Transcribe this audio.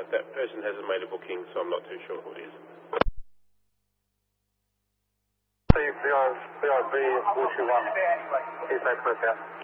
That person hasn't made a booking, so I'm not too sure who it is. BRB 521, East Express, yeah.